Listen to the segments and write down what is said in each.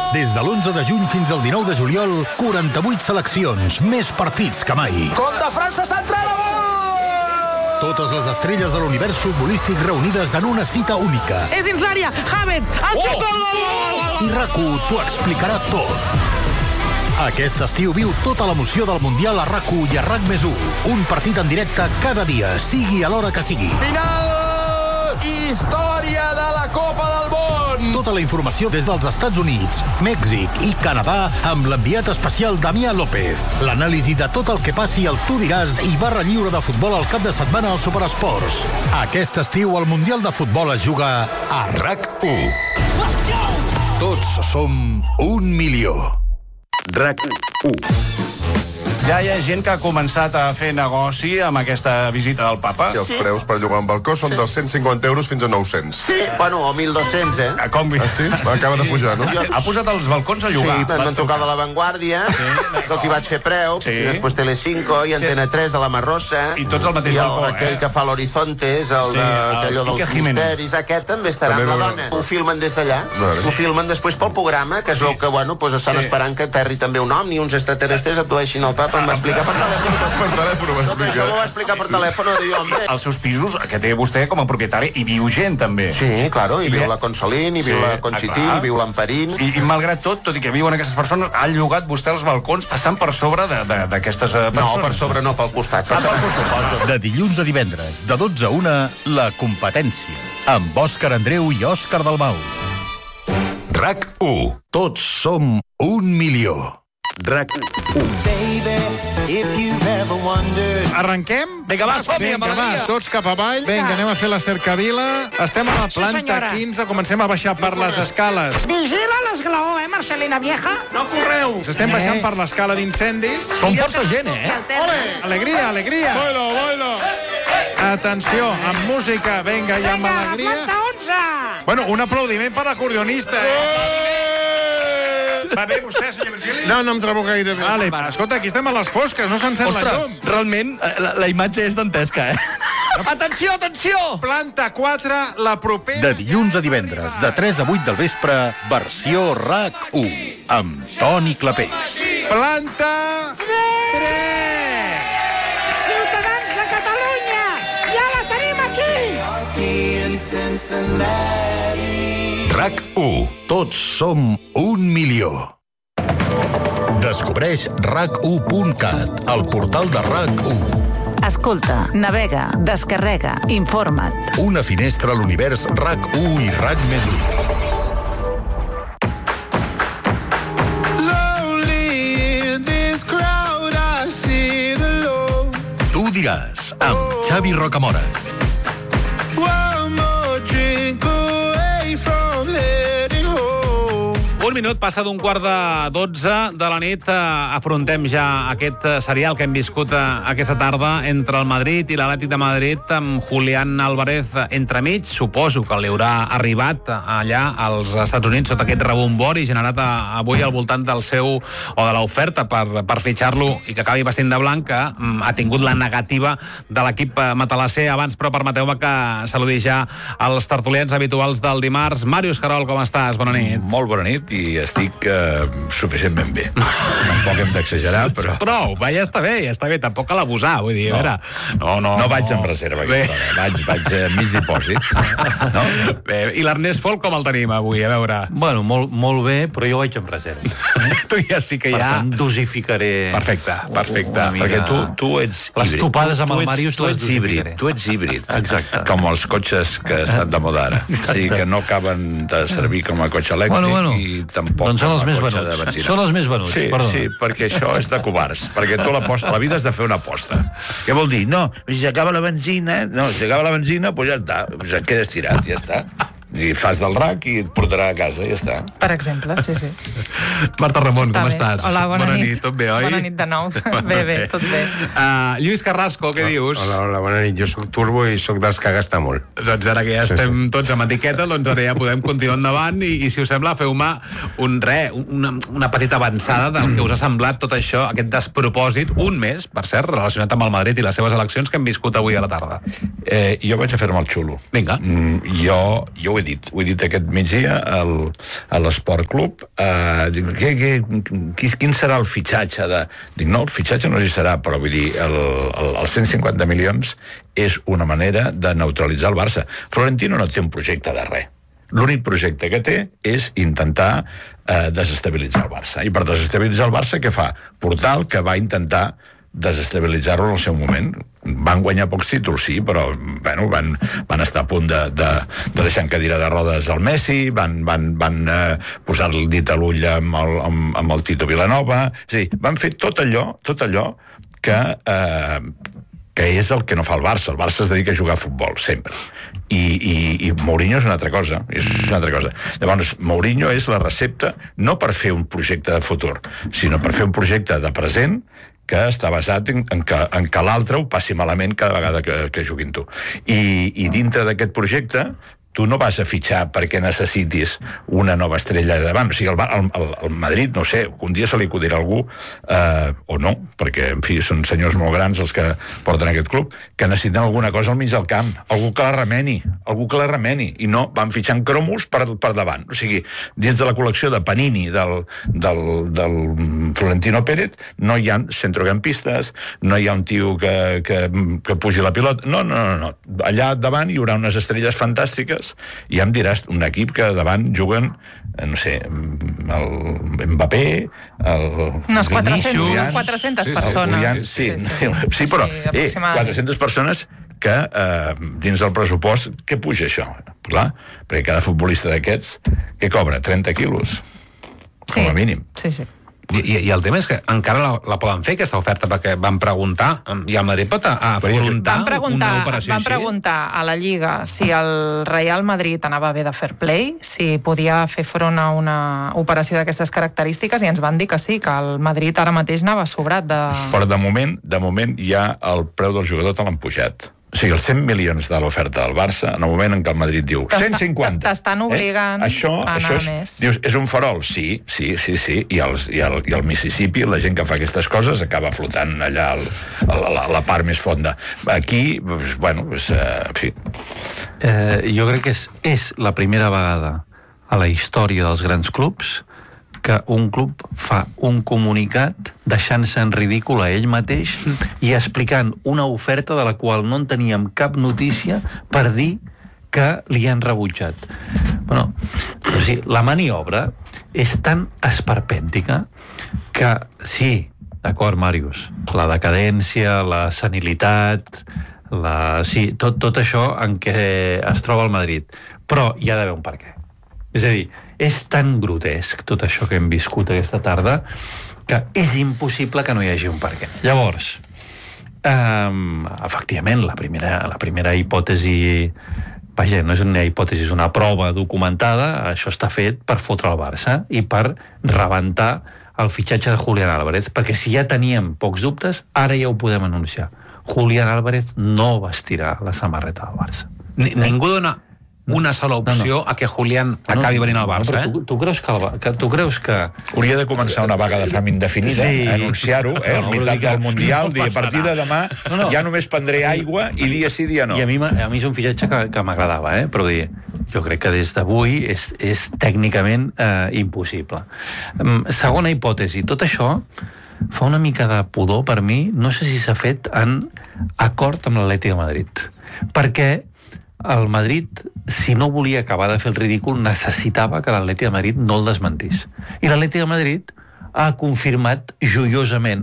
Des de l'11 de juny fins al 19 de juliol, 48 seleccions, més partits que mai. Compte França central, gol! Totes les estrelles de l'univers futbolístic reunides en una cita única. És dins l'àrea, Havertz, el xut, gol! I RAC1 t'ho explicarà tot. Aquest estiu viu tota l'emoció del Mundial a RAC1 i a RAC+1. Un partit en directe cada dia, sigui a l'hora que sigui. Final! Història de la Copa del Món! Tota la informació des dels Estats Units, Mèxic i Canadà amb l'enviat especial Damià López. L'anàlisi de tot el que passi al Tu diràs i barra lliure de futbol al cap de setmana al Superesports. Aquest estiu el Mundial de Futbol es juga a RAC1. Tots som 1 milió. RAC1. Ja hi ha gent que ha començat a fer negoci amb aquesta visita del papa. I els preus per llogar un balcó són dels 150 euros fins a 900. Sí, bueno, o 1.200, Ah, com? Sí? Acaba de pujar, no? Ha posat els balcons a llogar. Sí, van tocar de La Vanguardia, que els hi vaig fer preu, i després Telecinco i Antena 3 de la Marrosa. I tots al mateix balcó, aquell que fa l'Horizonte, allò dels misteris, aquest també estarà amb la dona. Ho filmen des d'allà, ho filmen després pel programa, que es veu que, bueno, estan esperant que aterri també un omni, uns extraterrestres abdueixin el papa. Em va explicar per telèfon. Per telèfon ho va Tot això explicar. m'ho va explicar per telèfon, diu, home. Als seus pisos, que té vostè com a propietari, hi viu gent, també. Sí, claro, hi viu la Consolín, hi viu la Conchitín, hi viu l'Amperín. I malgrat tot i que viuen aquestes persones, ha llogat vostè els balcons passant per sobre d'aquestes persones? No, per sobre no, pel costat. Pel costat. De dilluns a divendres, de 12 a 1, La Competència, amb Òscar Andreu i Òscar Dalmau. RAC1. Tots som 1 milió. RAC1. Arrenquem? Vinga, va, som-hi, amb Vinga, va, alegria. tots cap avall. Vinga, anem a fer la cercavila. Estem a la planta senyora. 15, comencem a baixar per les escales. Vigila l'esglaó, Marcelina vieja? No correu! Estem baixant per l'escala d'incendis. Som força gent, Ole! Alegria, alegria! Baila, baila! Atenció, amb música, vinga, i amb Vinga, alegria. planta 11! Bueno, un aplaudiment per l'acordionista, Va bé vostè, senyor Virgili? No em trobo gaire bé. Vale, escolta, aquí estem a les fosques, no s'encén la llum. realment, la imatge és dantesca, Atenció, atenció! Planta 4, la propera... De dilluns a divendres, de 3 a 8 del vespre, versió RAC1, amb Toni Clapés. Planta 3! Ciutadans de Catalunya! Ja la tenim aquí! RAC1. Tots som 1 milió. Descobreix RAC1.cat, el portal de RAC1. Escolta, navega, descarrega, informa't. Una finestra a l'univers RAC1 i RAC+1. Tu diràs, amb Xavi Rocamora. Un minut, passa d'un 11:15 de la nit. Afrontem ja aquest serial que hem viscut aquesta tarda entre el Madrid i l'Atlètic de Madrid, amb Julián Álvarez entremig. Suposo que li haurà arribat allà als Estats Units sota aquest rebombori generat avui al voltant del seu o de l'oferta per fitxar-lo i que acabi vestint de blanc, que ha tingut la negativa de l'equip matalasser. Abans, però, permeteu-me que saludi ja els tertulians habituals del dimarts. Màrius Carol, com estàs? Bona nit. Molt bona nit i estic suficientment bé. Tampoc hem d'exagerar, però... Prou, ja està bé, tampoc cal abusar, vull dir, a veure... No vaig amb reserva, vaig a mig dipòsit. No? Bé, i l'Ernest Folk com el tenim avui, a veure? Bueno, molt bé, però jo vaig amb reserva. Tu ja sí que per ja... tant, dosificaré... Perfecte. Perquè tu ets les híbrid. topades amb el Màrius tu les ets híbrid. dosificaré. Tu ets híbrid. Exacte. Com els cotxes que estan de moda ara. O sigui, que no acaben de servir com a cotxe elèctric i tampoc doncs són els com a més cotxe venuts. de benzina. Són els més venuts, perdona. Sí, perquè això és de covards. Perquè tu la vida és de fer una aposta. Què vol dir? No, si s'acaba la benzina, doncs ja està. Doncs et quedes tirat, ja està. I fas del RAC i et portarà a casa, ja està. Per exemple, sí. Marta Ramon, com bé. estàs? Hola, bona nit. Tot bé, oi? Bona nit de nou. Bé, tot bé. Lluís Carrasco, què dius? Hola, bona nit. Jo soc turbo i soc dels que gasta molt. Doncs ara que ja estem tots amb etiqueta, doncs ara ja podem continuar endavant i si us sembla, feu-me una petita avançada del que us ha semblat tot això, aquest despropòsit, un mes, per cert, relacionat amb el Madrid i les seves eleccions que hem viscut avui a la tarda. Jo vaig a fer-me el xulo. Vinga. Jo ho ho he dit aquest migdia a l'Esport Club. Quin serà el fitxatge de... Dic, no, el fitxatge no hi serà, però vull dir, els 150 milions és una manera de neutralitzar el Barça. Florentino no té un projecte de res. L'únic projecte que té és intentar desestabilitzar el Barça. I per desestabilitzar el Barça, què fa? Portal, que va intentar desestabilitzar-lo en el seu moment. Van guanyar pocs títols, sí, però bueno, van estar a punt de deixar en cadira de rodes al Messi, van posar el dit a l'ull amb el Tito Vilanova. És a dir, van fer tot allò que és el que no fa el Barça. El Barça es dedica a jugar a futbol, sempre. I Mourinho és una altra cosa. Llavors, Mourinho és la recepta no per fer un projecte de futur, sinó per fer un projecte de present que està basat en que l'altre ho passi malament cada vegada que juguin tu. I dintre d'aquest projecte tu no vas a fitxar perquè necessitis una nova estrella de davant. O sigui, el Madrid, no sé, un dia se li acudirà algú, o no, perquè, en fi, són senyors molt grans els que porten aquest club, que necessiten alguna cosa al mig del camp, algú que la remeni, i no van fitxant cromos per davant. O sigui, dins de la col·lecció de Panini del Florentino Pérez no hi ha centrocampistes, no hi ha un tio que pugi la pilota, no. Allà davant hi haurà unes estrelles fantàstiques i ja em diràs, un equip que davant juguen, no sé, el Mbappé, unes 400 persones. Sí, però 400 persones que dins del pressupost, què puja això? Clar, perquè cada futbolista d'aquests, què cobra? 30 quilos, com a mínim. Sí. I el tema és que encara la poden fer, aquesta oferta, perquè van preguntar, i el Madrid pot afrontar una operació així? Van preguntar a la Lliga si el Real Madrid anava bé de fair play, si podia fer front a una operació d'aquestes característiques, i ens van dir que sí, que el Madrid ara mateix anava sobrat de... Però de moment ja el preu del jugador te l'han pujat. O sigui, els 100 milions de l'oferta del Barça, en el moment en què el Madrid diu 150... T'estan obligant a anar més. Dius, és un farol? Sí. I el Mississippi, la gent que fa aquestes coses, acaba flotant allà a la part més fonda. Aquí, en fi... Jo crec que és la primera vegada a la història dels grans clubs que un club fa un comunicat deixant-se en ridícul a ell mateix i explicant una oferta de la qual no en teníem cap notícia per dir que li han rebutjat. Bueno, o sigui, la maniobra és tan esperpèntica que sí, d'acord, Màrius, la decadència, la senilitat, tot això en què es troba el Madrid, però hi ha d'haver un perquè. És a dir, és tan grotesc tot això que hem viscut aquesta tarda que és impossible que no hi hagi un perquè. Llavors, efectivament, la primera hipòtesi, vaja, no és una hipòtesi, és una prova documentada, això està fet per fotre el Barça i per rebentar el fitxatge de Julián Álvarez, perquè si ja teníem pocs dubtes, ara ja ho podem anunciar. Julián Álvarez no vestirà la samarreta del Barça. Ningú dona una sola opció a que Julián acabi venint al Barça, Tu creus que... Hauria de començar una vaga de fam indefinida, anunciar-ho, al mitjà del Mundial, dir, a partir de demà ja només prendré aigua i dia sí, dia no. I a mi és un fitxatge que m'agradava, però dir, jo crec que des d'avui és tècnicament impossible. Segona hipòtesi, tot això fa una mica de pudor per mi, no sé si s'ha fet en acord amb l'Atlètic de Madrid, perquè el Madrid, si no volia acabar de fer el ridícul, necessitava que l'Atlètic de Madrid no el desmentís. I l'Atlètic de Madrid ha confirmat joiosament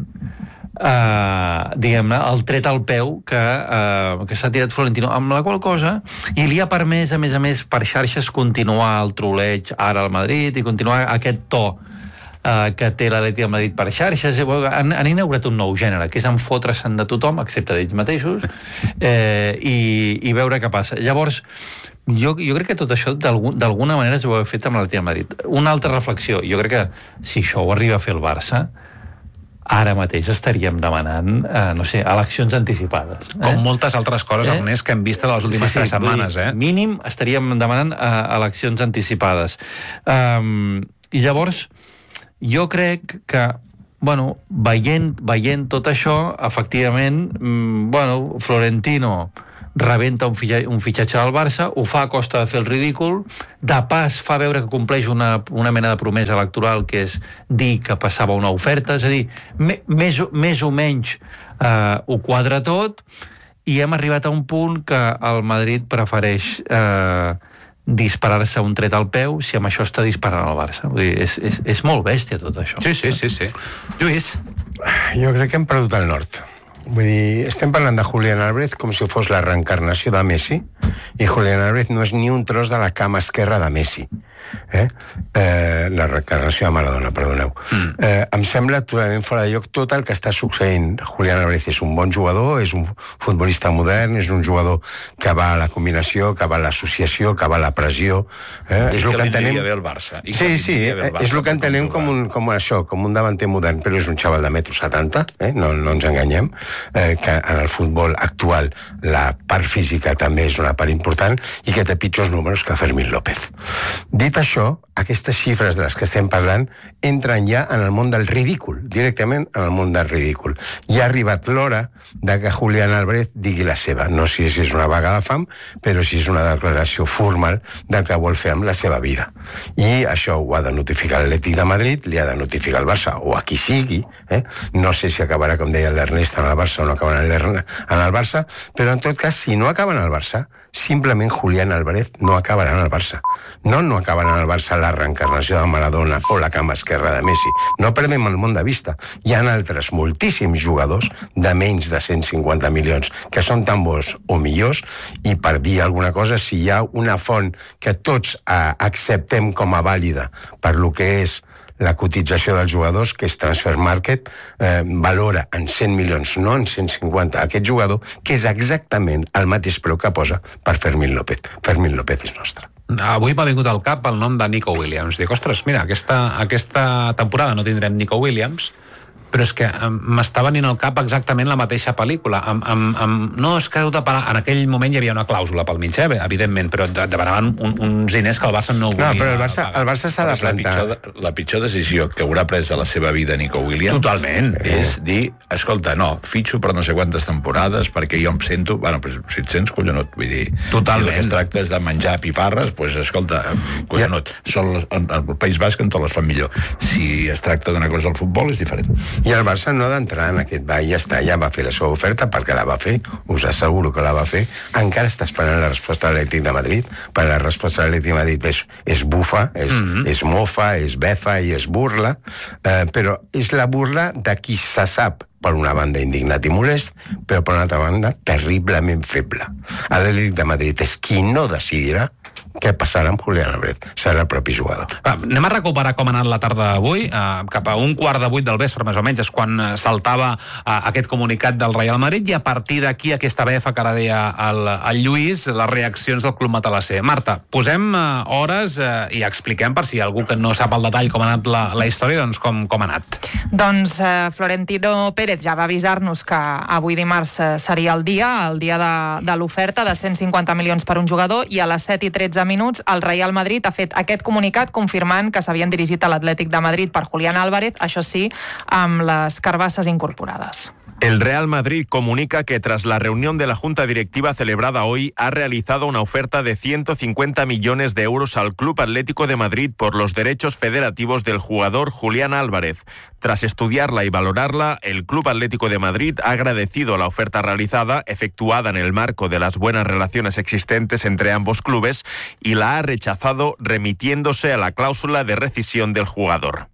diguem-ne, el tret al peu que s'ha tirat Florentino, amb la qual cosa, i li ha permès, a més, per xarxes continuar el troleig ara al Madrid i continuar aquest to que té l'Atlètic de Madrid per xarxes. Han inaugurat un nou gènere, que és enfotre-se'n de tothom, excepte d'ells mateixos, i veure què passa. Llavors, jo crec que tot això d'alguna manera s'ho ha fet amb l'Atlètic de Madrid. Una altra reflexió, jo crec que si això ho arriba a fer el Barça, ara mateix estaríem demanant, no sé, eleccions anticipades. Com moltes altres coses, Ernest, que hem vist a les últimes 3 setmanes. Mínim estaríem demanant eleccions anticipades. I llavors, jo crec que, veient tot això, efectivament, Florentino rebenta un fitxatge del Barça, ho fa a costa de fer el ridícul, de pas fa veure que compleix una mena de promesa electoral, que és dir que passava una oferta, és a dir, més o menys ho quadra tot, i hem arribat a un punt que el Madrid prefereix disparar-se un tret al peu si amb això està disparant al Barça. Vull dir, és molt bèstia tot això. Sí. Lluís? Jo crec que hem perdut el nord. Vull dir, estem parlant de Julián Álvarez com si fos la reencarnació de Messi, i Julián Álvarez no és ni un tros de la cama esquerra de Messi. La reencarnació de Maradona, perdoneu. Em sembla totalment fora de lloc tot el que està succeint. Julián Álvarez és un bon jugador, és un futbolista modern, és un jugador que va a la combinació, que va a l'associació, que va a la pressió. És el que entenem bé el Barça. Sí, és el que entenem com això, com un davanter modern, però és un xaval de 1,70 m, no ens enganyem, que en el futbol actual la part física també és una part important i que té pitjors números que Fermín López. Dit això, aquestes xifres de les que estem parlant entren ja en el món del ridícul, directament en el món del ridícul. Ja ha arribat l'hora de que Julián Álvarez digui la seva. No sé si és una vaga de fam, però si és una declaració formal del que vol fer amb la seva vida. I això ho ha de notificar l'Atlètic de Madrid, li ha de notificar el Barça, o a qui sigui. No sé si acabarà, com deia l'Ernest, en el Barça o no acabarà en el Barça, però en tot cas, si no acaben al Barça, simplement Julián Álvarez no acabarà en el Barça. No acabarà en el Barça la reencarnació de Maradona o la cama esquerra de Messi. No perdem el món de vista. Hi ha altres moltíssims jugadors de menys de 150 milions que són tan bons o millors, i per dir alguna cosa, si hi ha una font que tots acceptem com a vàlida per lo que és la cotització dels jugadors, que és Transfer Market, valora en 100 milions, no en 150, aquest jugador, que és exactament el mateix preu que posa per Fermín López. Fermín López és nostre. Avui m'ha vingut al cap el nom de Nico Williams. Dic, ostres, mira, aquesta temporada no tindrem Nico Williams, però és que m'està venint al cap exactament la mateixa pel·lícula. No, és que en aquell moment hi havia una clàusula pel mig, evidentment, però demanaven uns diners que el Barça no volia. No, però el Barça s'ha de plantar. La pitjor decisió que haurà pres a la seva vida Nico Williams totalment és dir, escolta, no, fitxo per no sé quantes temporades perquè jo em sento, bueno, però si et sents collonut, vull dir, totalment. Si el que es tracta és de menjar piparres, doncs escolta, collonut, el País Basc en tot les fan millor. Si es tracta d'una cosa al futbol és diferent. I el Barça no ha d'entrar en aquest va i ja està, ja va fer la seva oferta perquè la va fer, us asseguro que la va fer, encara està esperant la resposta de l'Atlètic de Madrid, perquè la resposta de l'Atlètic de Madrid és bufa, és mofa, és befa i és burla, però és la burla de qui se sap per una banda indignat i molest, però per una altra banda terriblement feble. L'Atlètic de Madrid és qui no decidirà què passarà amb Julián Álvarez, serà el propi jugador. Anem a recuperar com ha anat la tarda d'avui. Cap a 1:15 del vespre, més o menys, és quan saltava aquest comunicat del Real Madrid, i a partir d'aquí aquesta befa que ara deia el Lluís, les reaccions del Club Matalasser. Marta, posem hores i expliquem, per si algú que no sap el detall com ha anat la història, doncs com ha anat. Doncs Florentino Pérez ja va avisar-nos que avui dimarts seria el dia de l'oferta de 150 milions per un jugador, i a les 7:13 minuts el Real Madrid ha fet aquest comunicat confirmant que s'havien dirigit a l'Atlètic de Madrid per Julián Álvarez, això sí, amb les carbasses incorporades. El Real Madrid comunica que tras la reunión de la Junta Directiva celebrada hoy ha realizado una oferta de 150 millones de euros al Club Atlético de Madrid por los derechos federativos del jugador Julián Álvarez. Tras estudiarla y valorarla, el Club Atlético de Madrid ha agradecido la oferta realizada, efectuada en el marco de las buenas relaciones existentes entre ambos clubes, y la ha rechazado remitiéndose a la cláusula de rescisión del jugador.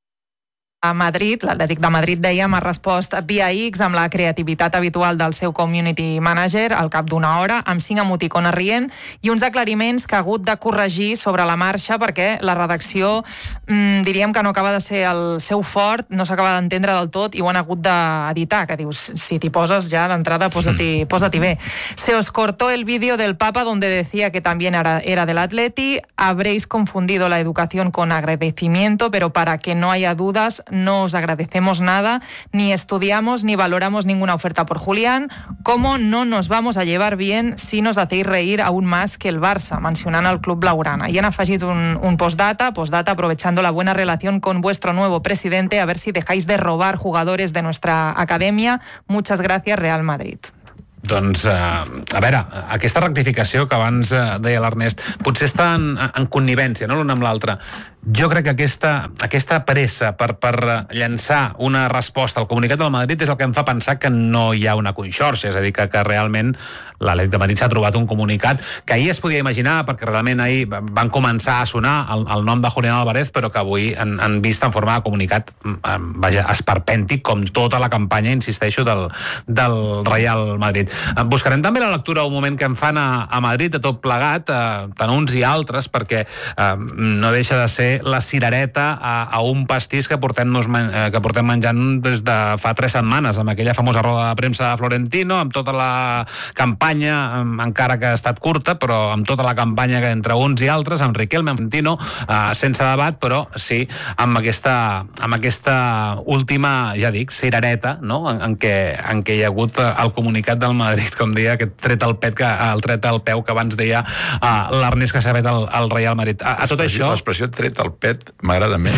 A Madrid, l'Atlètic de Madrid, dèiem, ha respost via X amb la creativitat habitual del seu community manager al cap d'una hora, amb 5 emoticones rient i uns aclariments que ha hagut de corregir sobre la marxa, perquè la redacció diríem que no acaba de ser el seu fort, no s'acaba d'entendre del tot i ho han hagut d'editar, que dius, si t'hi poses ja d'entrada, posa-t'hi bé. Se os cortó el vídeo del Papa donde decía que también era del Atleti, habréis confundido la educación con agradecimiento, pero para que no haya dudas, no os agradecemos nada, ni estudiamos ni valoramos ninguna oferta por Julián. ¿Cómo no nos vamos a llevar bien si nos hacéis reír aún más que el Barça? Mencionant el club blaugrana. Y han afegit un postdata, aprovechando la buena relación con vuestro nuevo presidente, a ver si dejáis de robar jugadores de nuestra academia. Muchas gracias, Real Madrid. Doncs, a veure, aquesta rectificació que abans deia l'Ernest, potser està en connivència, no, l'un amb l'altre. Jo crec que aquesta pressa per llançar una resposta al comunicat del Madrid és el que em fa pensar que no hi ha una conxorxa, és a dir, que realment l'Atlètic de Madrid s'ha trobat un comunicat que ahir es podia imaginar, perquè realment ahir van començar a sonar el nom de Julián Álvarez, però que avui han vist en forma de comunicat, vaja, esperpèntic, com tota la campanya, insisteixo, del Real Madrid. Buscarem també la lectura un moment que em fan a Madrid de tot plegat, tant uns i altres, perquè no deixa de ser la cirereta a un pastís que portem menjant des de fa 3 setmanes, amb aquella famosa roda de premsa de Florentino, amb tota la campanya, encara que ha estat curta, però amb tota la campanya que entre uns i altres, amb Riquelme, amb Florentino, sense debat, però sí amb aquesta última, ja dic, cirereta, no?, en què hi ha hagut el comunicat del Madrid, com deia, aquest tret al peu que abans deia l'Ernest que s'ha fet al Real Madrid. A tot això... L'expressió tret al pet m'agrada més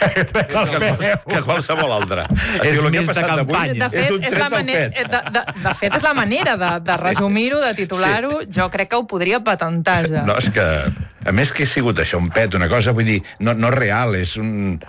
que qualsevol altra. És més de campanya. De fet, és la manera de resumir-ho, de titular-ho. Jo crec que ho podria patentar ja. No, és que, a més que ha sigut això, un pet, una cosa, vull dir, no real, és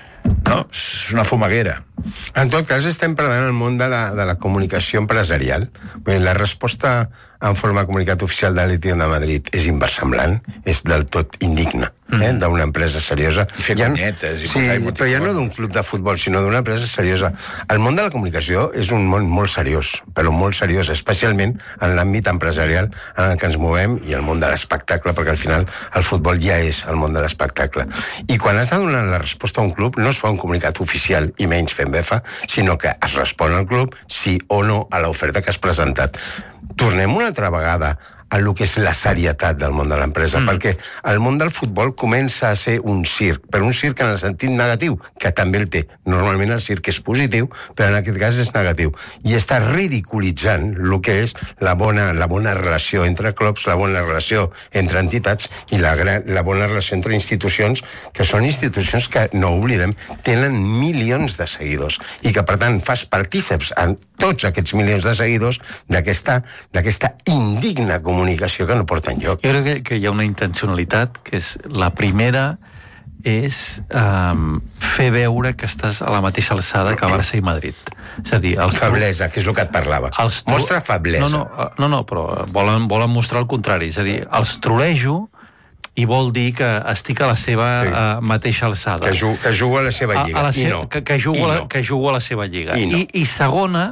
una fumaguera. En tot cas, estem perdent el món de la comunicació empresarial. La resposta en forma de comunicat oficial de l'Atlètic de Madrid és inversemblant, és del tot indigne, d'una empresa seriosa. I fer conyetes i posar emoticons. Però ja no d'un club de futbol, sinó d'una empresa seriosa. El món de la comunicació és un món molt seriós, però molt seriós, especialment en l'àmbit empresarial en el que ens movem i el món de l'espectacle, perquè al final el futbol ja és el món de l'espectacle. I quan has de donar la resposta a un club, no es fa un comunicat oficial i menys fent befa, sinó que es respon al club sí o no a l'oferta que has presentat. Tornem una altra vegada a el que és la serietat del món de l'empresa, perquè el món del futbol comença a ser un circ, però un circ en el sentit negatiu, que també el té. Normalment el circ és positiu, però en aquest cas és negatiu. I està ridiculitzant el que és la bona relació entre clubs, la bona relació entre entitats i la bona relació entre institucions, que són institucions que, no oblidem, tenen milions de seguidors i que, per tant, fas partíceps en tots aquests milions de seguidors d'aquesta indigna comunicació que no porta enlloc. Jo crec que hi ha una intencionalitat, que és la primera és fer veure que estàs a la mateixa alçada que Barça i Madrid. És a dir, feblesa, que és el que et parlava. Mostra feblesa. No, però volen mostrar el contrari. És a dir, els trolejo i vol dir que estic a la seva mateixa alçada. Que jugo a la seva lliga. Que jugo a la seva lliga. I segona,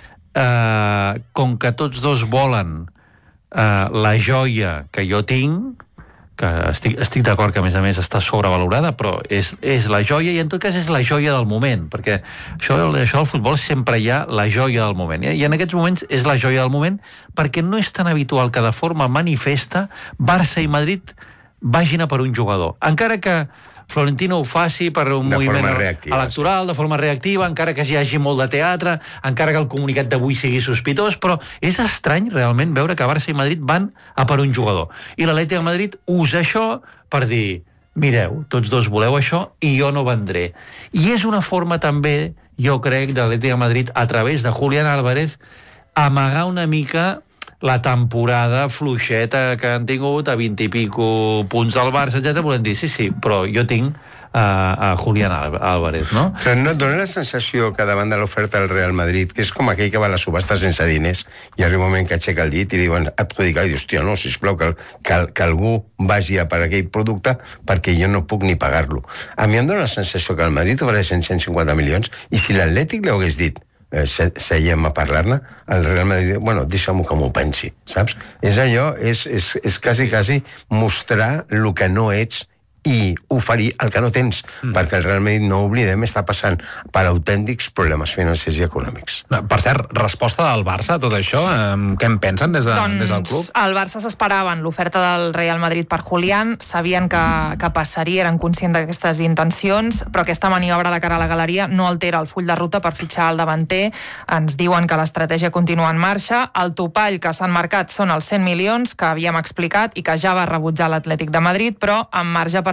com que tots dos volen la joia que jo tinc, que estic d'acord que a més està sobrevalorada, però és la joia, i en tot cas és la joia del moment, perquè això del futbol sempre hi ha la joia del moment, i en aquests moments és la joia del moment, perquè no és tan habitual que de forma manifesta Barça i Madrid vagin a per un jugador, encara que Florentino ho faci per un moviment electoral, de forma reactiva, encara que hi hagi molt de teatre, encara que el comunicat d'avui sigui sospitós, però és estrany realment veure que Barça i Madrid van a per un jugador. I l'Atlètic de Madrid usa això per dir, mireu, tots dos voleu això i jo no vendré. I és una forma també, jo crec, de l'Atlètic de Madrid, a través de Julián Álvarez, amagar una mica la temporada fluixeta que han tingut a 20 i pico punts del Barça, etc. Volem dir, sí, però jo tinc a Julián Álvarez, no? Però no et dona la sensació que davant de l'oferta del Real Madrid, que és com aquell que va a la subhasta sense diners i arriba un moment que aixeca el dit i diuen adjudicar, i dius, no, sisplau, que algú vagi a per aquell producte perquè jo no puc ni pagar-lo. A mi em dona la sensació que el Madrid ofereix 150 milions i si l'Atlètic li hagués dit seiem a parlar-ne, el Real Madrid, bueno, deixa-m'ho que m'ho pensi, saps? És allò, és quasi mostrar el que no ets i oferir el que no tens, perquè el Real Madrid, no oblidem, està passant per autèntics problemes financers i econòmics. Per cert, resposta del Barça a tot això? Què en pensen des del club? El Barça s'esperaven l'oferta del Real Madrid per Julián, sabien que passaria, eren conscients d'aquestes intencions, però aquesta maniobra de cara a la galeria no altera el full de ruta per fitxar el davanter. Ens diuen que l'estratègia continua en marxa. El topall que s'han marcat són els 100 milions que havíem explicat i que ja va rebutjar l'Atlètic de Madrid, però amb marge per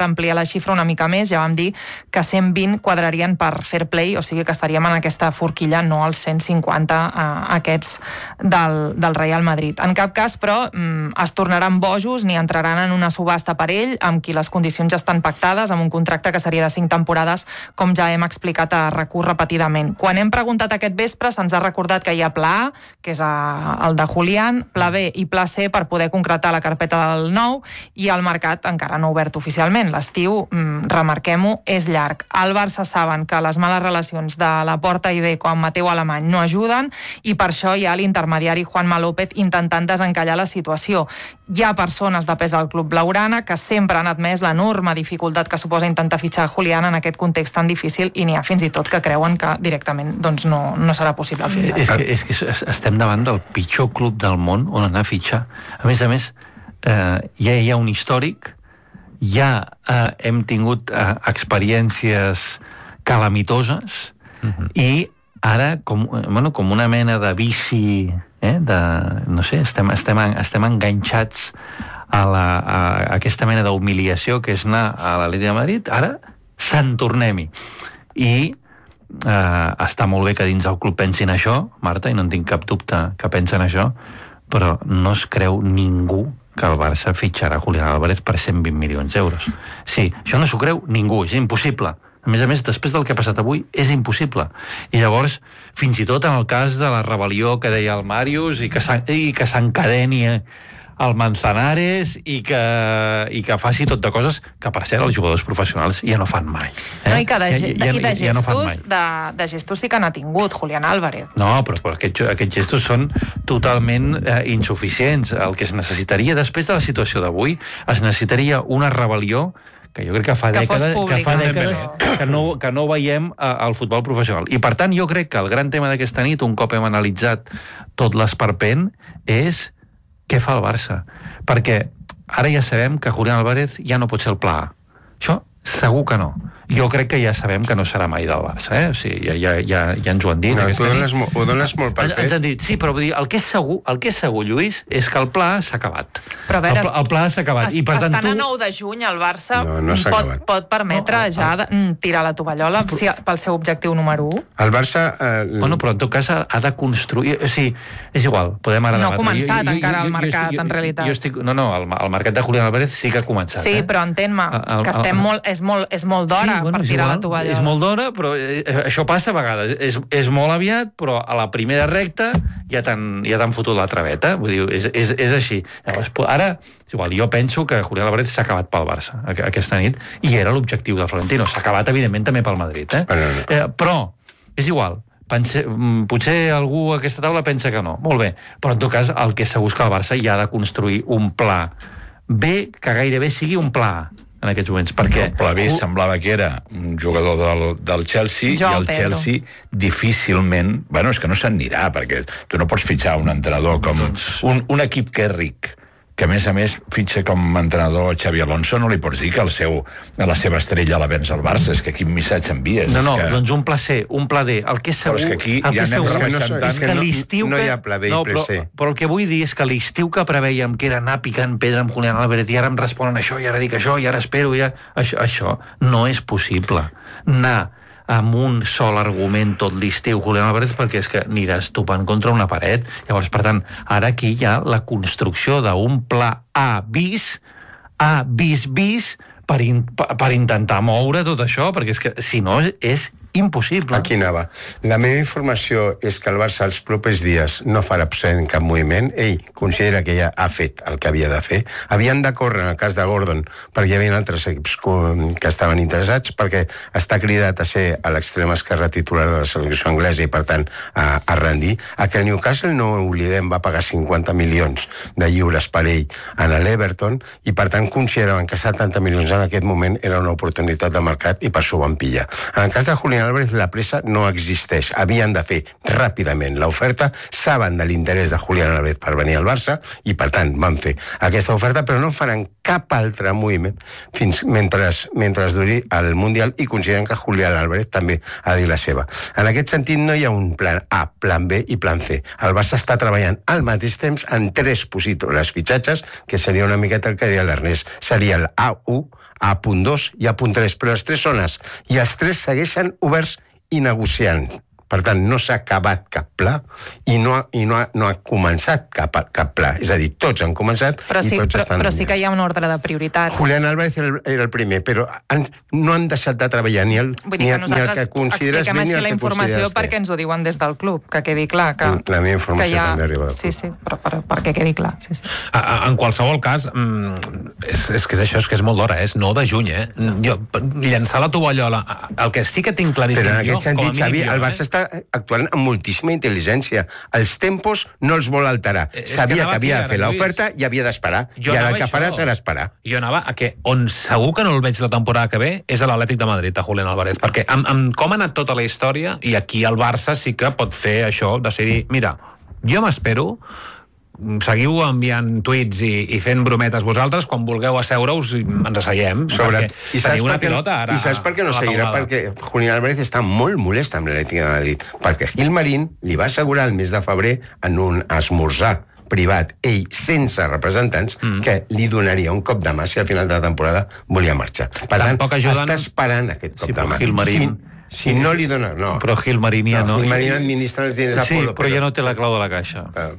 ampliar la xifra una mica més, ja vam dir que 120 quadrarien per fair play, o sigui que estaríem en aquesta forquilla, no als 150 aquests del Real Madrid. En cap cas, però, es tornaran bojos ni entraran en una subhasta per ell, amb qui les condicions ja estan pactades, amb un contracte que seria de 5 temporades, com ja hem explicat a RAC1 repetidament. Quan hem preguntat aquest vespre, se'ns ha recordat que hi ha pla A, que és el de Julián, pla B i pla C per poder concretar la carpeta del nou, i el mercat encara no ha obert oficialment. L'estiu, remarquem-ho, és llarg. Al Barça saben que les males relacions de Laporta i Deco amb Mateu Alemany no ajuden, i per això hi ha l'intermediari Juanma López intentant desencallar la situació. Hi ha persones de pes al club blaugrana que sempre han admès l'enorme dificultat que suposa intentar fitxar Julián en aquest context tan difícil, i n'hi ha fins i tot que creuen que directament doncs, no serà possible fitxar. És que estem davant del pitjor club del món on anar a fitxar. A més, ja hi ha un històric, ja hem tingut experiències calamitoses, i ara, com una mena de vici, no sé, estem enganxats a aquesta mena d'humiliació que és anar a l'Atlètic de Madrid. Ara se'n tornem-hi. I està molt bé que dins el club pensin això, Marta, i no en tinc cap dubte que pensen això, però no es creu ningú que el Barça fitxarà Julián Álvarez per 120 milions d'euros. Sí, això no s'ho creu ningú, és impossible. A més, després del que ha passat avui, és impossible. I llavors, fins i tot en el cas de la rebel·lió que deia el Màrius, i que s'encadeni el Manzanares, i que faci tot de coses que, per cert, els jugadors professionals ja no fan mai. No, i que de gestos sí que n'ha tingut Julián Álvarez. No, però aquests gestos són totalment insuficients. El que es necessitaria, després de la situació d'avui, es necessitaria una rebel·lió que jo crec que fa dècades que no veiem al futbol professional. I, per tant, jo crec que el gran tema d'aquesta nit, un cop hem analitzat tot l'esperpent, és què fa el Barça. Perquè ara ja sabem que Julián Álvarez ja no pot ser el pla A. Això segur que no. Jo crec que ja sabem que no serà mai del Barça, O sigui, ja ens ho han dit. No, ho dones molt per fet. Ens han dit, sí, però vull dir, el que és segur, Lluís, és que el pla s'ha acabat. Però a veure, el pla s'ha acabat. I per tant, estan a 9 de juny, el Barça pot permetre ja tirar la tovallola pel seu objectiu número 1. El Barça... Bueno, però en tot cas ha de construir... O sigui, és igual, podem ara debatre. No ha començat encara el mercat, en realitat. No, el mercat de Julián Álvarez sí que ha començat. Sí, però entén-me, que és molt d'hora per tirar la tovallola. És molt d'hora, però això passa a vegades. És molt aviat, però a la primera recta ja t'han fotut la traveta. Vull dir, és així. Llavors, ara, és igual, jo penso que Julián Álvarez s'ha acabat pel Barça aquesta nit, i era l'objectiu de Florentino. S'ha acabat, evidentment, també pel Madrid. Però, és igual, potser algú a aquesta taula pensa que no. Molt bé, però en tot cas el que segur és que el Barça ja ha de construir un pla B que gairebé sigui un pla A en aquests moments, perquè... El pla B semblava que era un jugador del Chelsea, i el Chelsea difícilment... Bueno, és que no se'n anirà, perquè tu no pots fitxar un entrenador com... Un equip que és ric, que a més fitxa com a entrenador Xavi Alonso, no li pots dir que la seva estrella la vens al Barça. És que quin missatge envies? Doncs un pla C, un pla D. El que és segur... Però és que aquí ja anem rebaixant tant que l'estiu... No hi ha pla B i pla C. Però el que vull dir és que l'estiu que preveiem, que era anar picant pedra amb Julián Álvarez, i ara em responen això, i ara dic això, i ara espero, això no és possible. Anar amb un sol argument tot l'estiu Julián Álvarez, perquè és que aniràs topant contra una paret. Llavors, per tant, ara aquí hi ha la construcció d'un pla A bis per intentar moure tot això, perquè és que si no és impossible. Aquí anava. La meva informació és que el Barça els propers dies no farà en cap moviment. Ell considera que ja ha fet el que havia de fer. Havien de córrer en el cas de Gordon, perquè hi havia altres equips que estaven interessats, perquè està cridat a ser a l'extrem esquerre titular de la selecció anglesa i, per tant, a rendir. A que el Newcastle, no ho oblidem, va pagar 50 milions de lliures per ell en l'Everton, i, per tant, consideraven que 70 milions en aquest moment era una oportunitat de mercat, i per això ho van pillar. En el cas de Julián Julián Álvarez la pressa no existeix. Havien de fer ràpidament l'oferta, saben de l'interès de Julián Álvarez per venir al Barça i, per tant, van fer aquesta oferta, però no faran cap altre moviment mentre duri el Mundial i consideren que Julián Álvarez també ha dit la seva. En aquest sentit, no hi ha un plan A, plan B i plan C. El Barça està treballant al mateix temps en 3 possibles fitxatges, que seria una miqueta el que deia l'Ernest. Seria el A1, A.2 i A.3, però els 3 són As, i els 3 segueixen oberts i negociant. Per tant, no s'ha acabat cap pla i no ha començat cap pla. És a dir, tots han començat i tots estan... Però sí que hi ha un ordre de prioritats. Julián Álvarez era el primer, però no han deixat de treballar ni el que consideres bé ni el que consideres la informació perquè ens ho diuen des del club, que quedi clar. La meva informació també arriba. Sí, però perquè quedi clar. En qualsevol cas, és que això és molt d'hora, és 9 de juny, llançar la tovallola, el que sí que tinc claríssim jo... Però en aquest sentit, Xavi, el Barça està actuant amb moltíssima intel·ligència. Els tempos no els vol alterar. Sabia que havia de fer l'oferta i havia d'esperar. I ara el que farà serà esperar. Jo anava a que on segur que no el veig la temporada que ve és a l'Atlètic de Madrid, a Julián Álvarez, perquè amb com ha anat tota la història, i aquí el Barça sí que pot fer això, decidir, mira, jo m'espero, seguiu enviant tuits i fent brometes vosaltres, quan vulgueu asseure-us ens asseiem, perquè teniu una pilota ara. I saps per què no seguirà? Perquè Julián Álvarez està molt molest amb l'Atlètic de Madrid, perquè Gil Marín li va assegurar el mes de febrer en un esmorzar privat, ell sense representants, que li donaria un cop de mà si al final de la temporada volia marxar. Per tant, està esperant aquest cop de mà. Gil Marín... Si no li dona... No. Però Gil Marín ja no... Gil Marín administra els diners d'Apolo. Sí, però ja no té la clau de la caixa.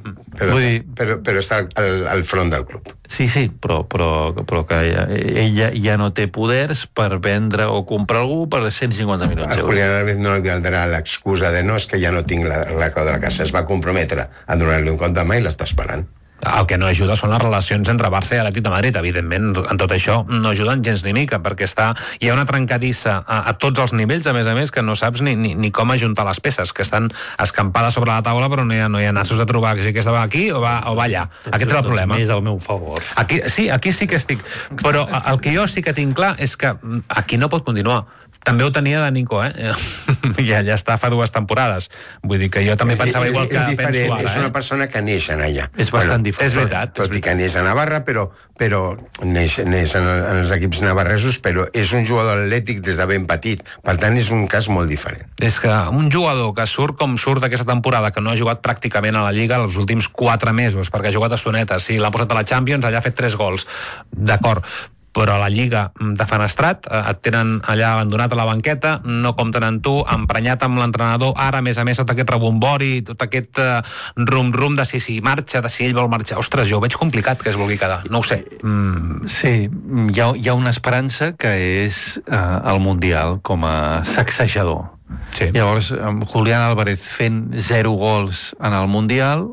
Però està al front del club. Sí, però que ell ja no té poders per vendre o comprar algú per 150 milions d'euros. A Julián Álvarez no li valdrà l'excusa de no, és que ja no tinc la clau de la caixa. Es va comprometre a donar-li un cop de mà i l'està esperant. El que no ajuda són les relacions entre Barça i Atlètic de Madrid, evidentment, en tot això no ajuden gens ni mica, perquè hi ha una trencadissa a tots els nivells, a més, que no saps ni com ajuntar les peces, que estan escampades sobre la taula, però no hi ha nassos a trobar si aquesta va aquí o va allà. Aquest és el problema. És al meu favor. Aquí sí que estic, però el que jo sí que tinc clar és que aquí no pot continuar. També ho tenia de Nico, ja està fa 2 temporades. Vull dir que jo també pensava igual que penso ara. És una persona que neix en allà. És bastant diferent. És veritat. Tot i que neix a Navarra, però neix en els equips navarresos, però és un jugador atlètic des de ben petit. Per tant, és un cas molt diferent. És que un jugador que surt com surt d'aquesta temporada, que no ha jugat pràcticament a la Lliga els últims 4 mesos, perquè ha jugat a estonetes, sí, l'ha posat a la Champions, allà ha fet 3 gols. D'acord, però a la Lliga de Fenestrat et tenen allà abandonat a la banqueta, no compten amb tu, emprenyat amb l'entrenador, ara, a més, tot aquest rebombori, tot aquest rum-rum de si marxa, de si ell vol marxar. Ostres, jo ho veig complicat que es vulgui quedar, no ho sé. Sí, hi ha una esperança que és el Mundial com a sacsejador. Sí. Llavors, Julián Álvarez fent 0 gols en el Mundial,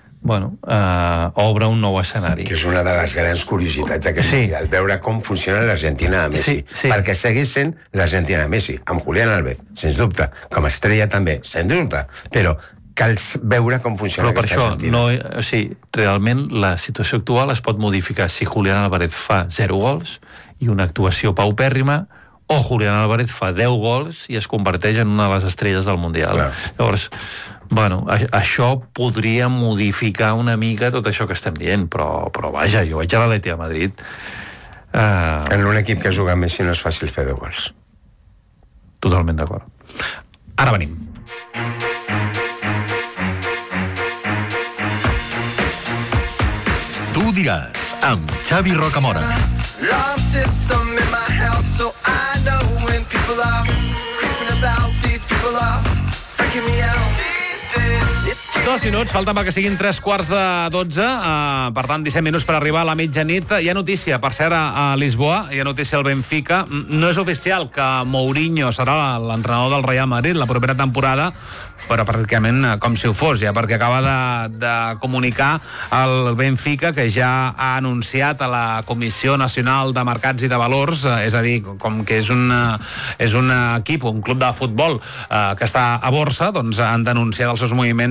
obre un nou escenari. Que és una de les grans curiositats d'aquest Mundial, veure com funciona l'Argentina de Messi. Perquè segueix sent l'Argentina de Messi, amb Julián Álvarez, sens dubte, com a estrella també, sens dubte, però cal veure com funciona aquesta Argentina. Però per això, realment la situació actual es pot modificar si Julián Álvarez fa 0 gols i una actuació paupèrrima, o Julián Álvarez fa 10 gols i es converteix en una de les estrelles del Mundial. Clar. Llavors, això podria modificar una mica tot això que estem dient, però vaja, jo vaig a l'Atlètic de Madrid. En un equip que juga Messi no és fàcil fer 10 gols. Totalment d'acord. Ara venim. Tu diràs, amb Xavi Rocamora. Alarm system in my house, so I know when people are creeping about. These people are freaking me out. 2 minuts, falta perquè siguin 3:15. Per tant, 17 minuts per arribar a la mitjanit. Hi ha notícia, per cert, a Lisboa, hi ha notícia al Benfica. No és oficial que Mourinho serà l'entrenador del Real Madrid la propera temporada, però pràcticament com si ho fos, ja, perquè acaba de comunicar el Benfica que ja ha anunciat a la Comissió Nacional de Mercats i de Valors, és a dir, com que és un equip, un club de futbol que està a borsa, doncs han d'anunciar els seus moviments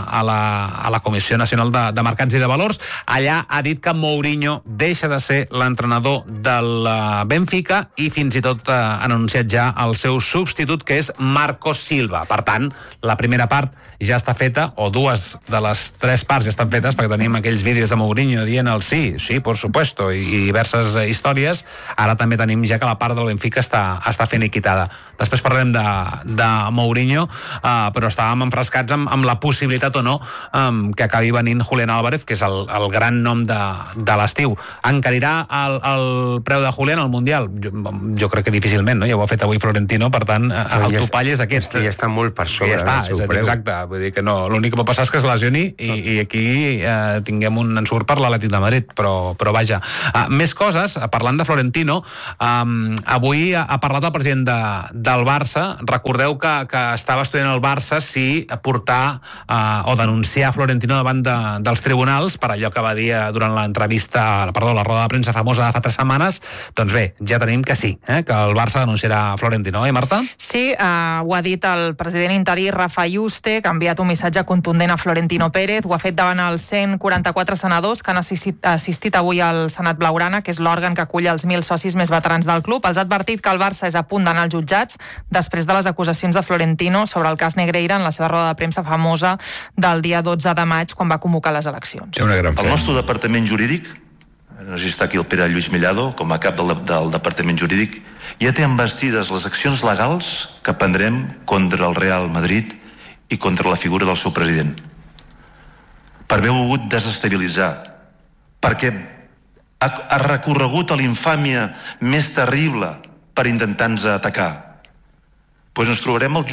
a la Comissió Nacional de Mercats i de Valors. Allà ha dit que Mourinho deixa de ser l'entrenador del Benfica i fins i tot ha anunciat ja el seu substitut, que és Marco Silva. Per tant, la primera part ja està feta, o dues de les tres parts ja estan fetes, perquè tenim aquells vídeos de Mourinho dient el sí, por supuesto, i diverses històries. Ara també tenim ja que la part del Benfica està finiquitada. Després parlarem de Mourinho, però estàvem enfrescats amb la possibilitat o no que acabi venint Julián Álvarez, que és el gran nom de l'estiu. Encarirà el preu de Julián al Mundial? Jo crec que difícilment, no? Ja ho ha fet avui Florentino, per tant, el topall és aquest. Ja està molt per sobre del seu preu. Exacte, vull dir que no, l'únic que pot passar és que es lesioni i aquí tinguem un ensurt per l'Atlètic de Madrid, però vaja. Més coses, parlant de Florentino, avui ha parlat el president del Barça. Recordeu que estava estudiant el Barça si portar o denunciar Florentino davant dels tribunals per allò que va dir durant la roda de premsa famosa de fa 3 setmanes. Doncs bé, ja tenim que sí, que el Barça denunciarà Florentino, Marta? Sí, ho ha dit el president interí Rafa Yuste, que ha enviat un missatge contundent a Florentino Pérez. Ho ha fet davant els 144 senadors que han assistit avui al Senat Blaugrana, que és l'òrgan que acull els 1.000 socis més veterans del club. Els ha advertit que el Barça és a punt d'anar als jutjats després de les acusacions de Florentino sobre el cas Negreira en la seva roda de premsa famosa del dia 12 de maig, quan va convocar les eleccions. El nostre departament jurídic, no sé si està aquí el Pere Lluís Millado, com a cap del departament jurídic, ja té embestides les accions legals que prendrem contra el Real Madrid i contra la figura del seu president. Per haver volgut desestabilitzar, perquè ha recorregut a l'infàmia més terrible per intentar-nos atacar. Doncs ens trobarem als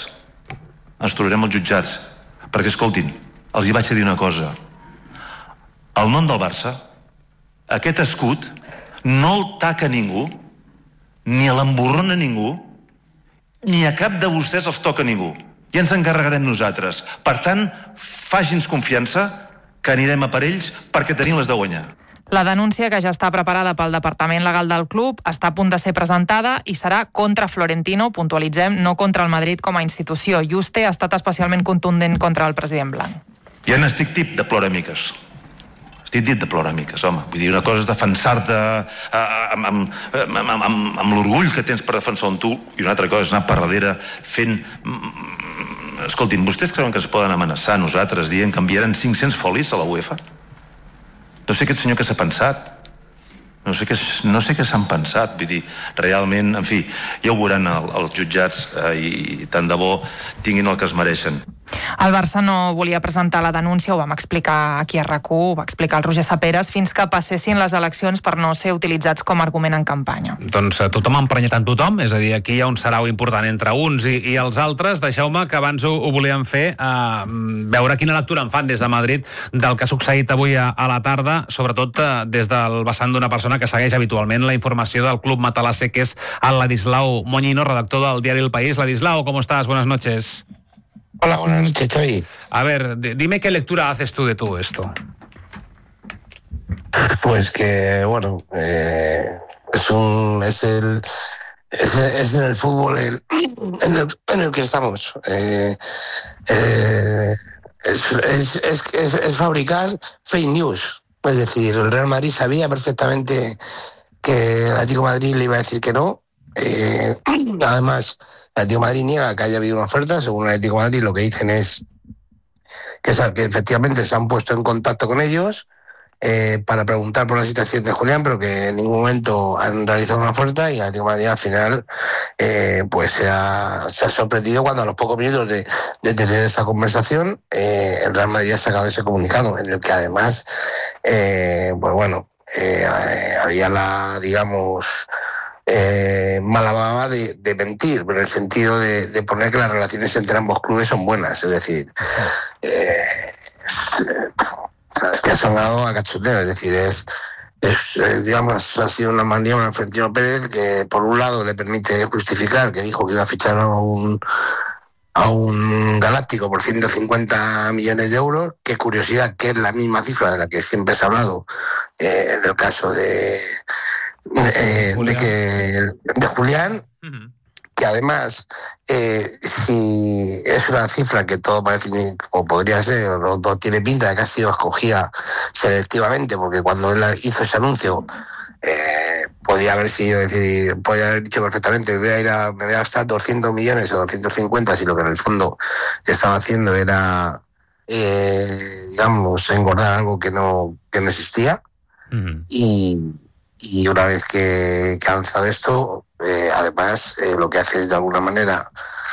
jutjats. Perquè, escoltin, els hi vaig dir una cosa. El nom del Barça, aquest escut, no el taca ningú, ni l'emborrona ningú, ni a cap de vostès els toca ningú. I ens encarregarem nosaltres. Per tant, faci'ns confiança que anirem a per ells perquè tenim les de guanyar. La denúncia, que ja està preparada pel Departament Legal del club, està a punt de ser presentada i serà contra Florentino, puntualitzem, no contra el Madrid com a institució. Yuste ha estat especialment contundent contra el president blanc. Ja n'estic tip de ploramiques. Estic dit de ploramiques, home. Vull dir, una cosa és defensar-te amb l'orgull que tens per defensar un tu, i una altra cosa és anar per darrere fent... Escoltin, vostès creuen que es poden amenaçar a nosaltres dient que enviaran 500 folis a la UEFA? No sé aquest senyor què s'ha pensat. No sé què s'han pensat. Vull dir, realment, en fi, ja ho veuran els jutjats i tant de bo tinguin el que es mereixen. El Barça no volia presentar la denúncia, ho vam explicar aquí a RAC1, ho va explicar el Roger Saperes, fins que passessin les eleccions per no ser utilitzats com a argument en campanya. Doncs tothom ha emprenyat en tothom, és a dir, aquí hi ha un sarau important entre uns i els altres. Deixeu-me que abans ho volíem fer, veure quina lectura en fan des de Madrid del que ha succeït avui a la tarda, sobretot des del vessant d'una persona que segueix habitualment la informació del club matalasser, que és el Ladislau Moñino, redactor del diari El País. Ladislau, ¿cómo estás? Buenas noches. Hola, buenas noches, Xavi. A ver, dime qué lectura haces tú de todo esto. Pues que, bueno, es en el fútbol en el que estamos. Es fabricar fake news. Es decir, el Real Madrid sabía perfectamente que el Atlético de Madrid le iba a decir que no. Además, el Atlético de Madrid niega que haya habido una oferta. Según el Atlético de Madrid, lo que dicen es que efectivamente se han puesto en contacto con ellos para preguntar por la situación de Julián, pero que en ningún momento han realizado una oferta, y el Atlético de Madrid al final pues se ha sorprendido cuando a los pocos minutos de tener esa conversación el Real Madrid ha sacado ese comunicado en el que además pues bueno, había la, digamos, mala baba de mentir, pero en el sentido de poner que las relaciones entre ambos clubes son buenas. Es decir, es que ha sonado a cachondeo. Es decir, digamos, ha sido una maniobra en Florentino Pérez que por un lado le permite justificar que dijo que iba a fichar a un Galáctico por 150 millones de euros. Qué curiosidad, que es la misma cifra de la que siempre se ha hablado en el caso de Julián, que además, si es una cifra que todo parece, o podría ser, no tiene pinta de que ha sido escogida selectivamente, porque cuando él hizo ese anuncio, podía haber dicho perfectamente, me voy a gastar 200 millones o 250, si lo que en el fondo estaba haciendo era, digamos, engordar algo que no existía. Y una vez que ha lanzado esto, además lo que hace es de alguna manera